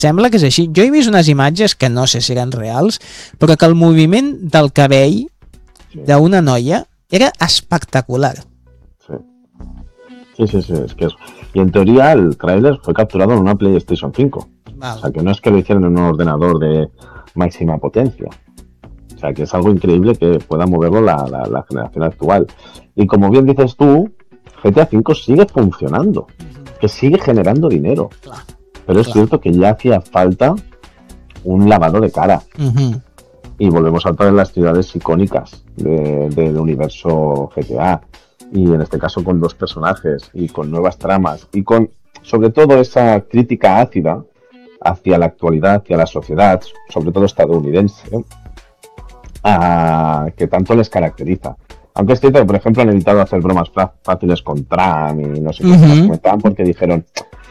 Sembla que és així. Jo he vist unes imatges que no sé si eren reals, però que el moviment del cabell d'una noia era espectacular. Sí, es que es... Y en teoría el tráiler fue capturado en una PlayStation 5. Vale. O sea, que no es que lo hicieron en un ordenador de máxima potencia. O sea, que es algo increíble que pueda moverlo la generación actual. Y como bien dices tú, GTA V sigue funcionando, que sigue generando dinero. Pero es cierto que ya hacía falta un lavado de cara. Y volvemos a entrar en las ciudades icónicas del universo GTA. Y en este caso con dos personajes y con nuevas tramas y con, sobre todo, esa crítica ácida hacia la actualidad, hacia la sociedad, sobre todo estadounidense, que tanto les caracteriza. Aunque es cierto que, por ejemplo, han evitado hacer bromas fáciles con Trump y no sé qué más comentaban porque dijeron...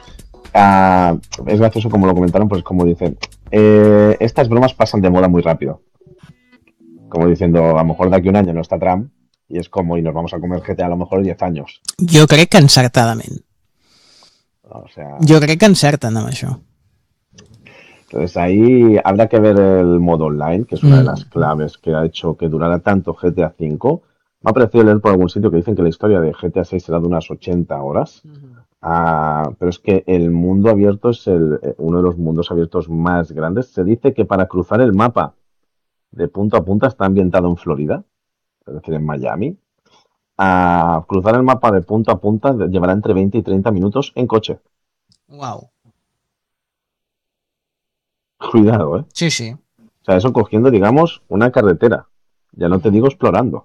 es gracioso como lo comentaron, pues como dicen, estas bromas pasan de moda muy rápido. Como diciendo, a lo mejor de aquí a un año no está Trump y es como, y nos vamos a comer GTA a lo mejor 10 años. Jo crec que encertadament. O sea... Jo crec que encerten amb això. Entonces ahí habrá que ver el modo online, que es una de las claves que ha hecho que durara tanto GTA V. Me ha parecido leer por algún sitio que dicen que la historia de GTA 6 será de unas 80 horas. Pero es que el mundo abierto es uno de los mundos abiertos más grandes. Se dice que para cruzar el mapa de punta a punta está ambientado en Florida, es decir, en Miami. A cruzar el mapa de punta a punta llevará entre 20 y 30 minutos en coche. Wow. Cuidado, ¿eh? Sí, sí. O sea, eso cogiendo, digamos, una carretera. Ya no te digo explorando.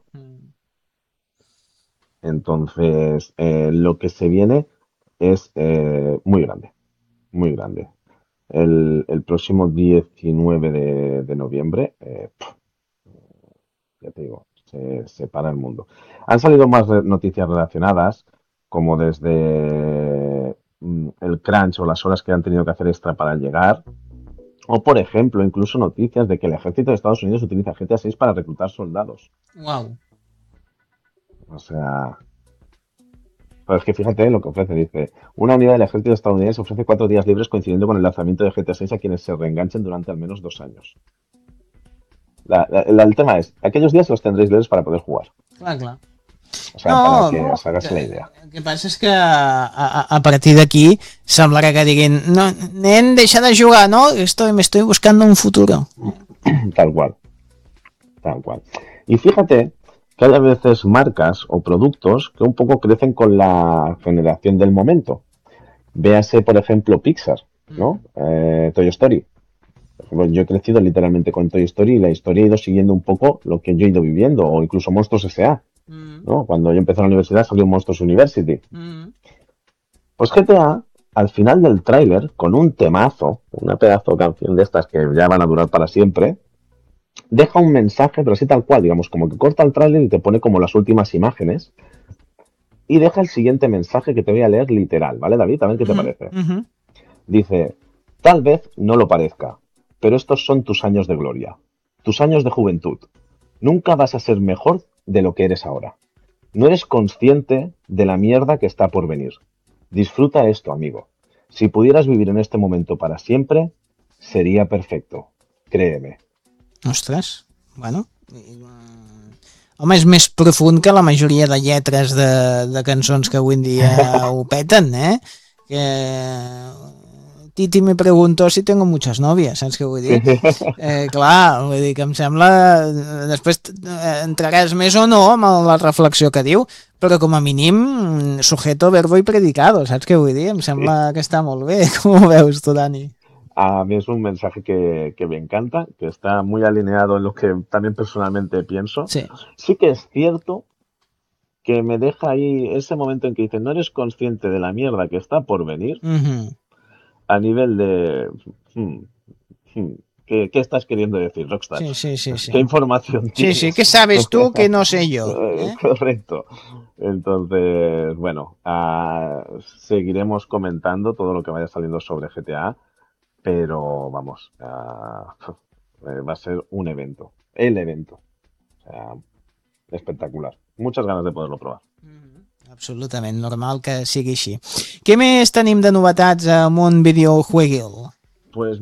Entonces, lo que se viene es muy grande. Muy grande. El próximo 19 de noviembre, ya te digo, se para el mundo. Han salido más noticias relacionadas, como desde el crunch o las horas que han tenido que hacer extra para llegar. O, por ejemplo, incluso noticias de que el ejército de Estados Unidos utiliza GTA 6 para reclutar soldados. Wow. O sea... Pero es que fíjate lo que ofrece. Dice, una unidad del ejército estadounidense ofrece 4 días libres coincidiendo con el lanzamiento de GTA 6 a quienes se reenganchen durante al menos 2 años. El tema es, aquellos días los tendréis libres para poder jugar. Clar. O sea, para que os hagas la idea. El que passa és que a partir d'aquí semblarà que diguin no, nen, deixa de jugar, ¿no? Me estoy buscando un futuro. Tal cual. Tal cual. Y fíjate que hay a veces marcas o productos que un poco crecen con la generación del momento. Véase, por ejemplo, Pixar, ¿no? Toy Story. Por ejemplo, yo he crecido literalmente con Toy Story y la historia ha ido siguiendo un poco lo que yo he ido viviendo, o incluso Monstruos S.A., ¿no? Cuando yo empecé en la universidad salió Monstruos University. Pues GTA, al final del tráiler, con un temazo, una pedazo de canción de estas que ya van a durar para siempre, deja un mensaje, pero así tal cual, digamos, como que corta el tráiler y te pone como las últimas imágenes y deja el siguiente mensaje que te voy a leer literal, ¿vale, David? A ver qué te parece. Dice, tal vez no lo parezca, pero estos son tus años de gloria, tus años de juventud. Nunca vas a ser mejor de lo que eres ahora. No eres consciente de la mierda que está por venir. Disfruta esto, amigo. Si pudieras vivir en este momento para siempre, sería perfecto. Créeme. Ostres, bueno... Home, és més profund que la majoria de lletres de cançons que avui en dia ho peten, eh? Que... Titi me preguntó si tengo muchas novias, saps què vull dir? Clar, vull dir que em sembla... Després entraràs més o no amb la reflexió que diu, però com a mínim sujeto, verbo y predicado, saps què vull dir? Em sembla que està molt bé. Com ho veus tu, Dani? A mí es un mensaje que me encanta, que está muy alineado en lo que también personalmente pienso. Sí que es cierto que me deja ahí ese momento en que dice, no eres consciente de la mierda que está por venir, a nivel de... ¿Qué estás queriendo decir, Rockstar? Sí. ¿Qué información tienes? Sí, ¿qué sabes tú que no sé yo? Correcto. Entonces, bueno, seguiremos comentando todo lo que vaya saliendo sobre GTA, pero vamos, va a ser un evento, el evento. O sea, espectacular. Muchas ganas de poderlo probar. Absolutament, normal que sigui així. Què més tenim de novetats a món videojueguil? Pues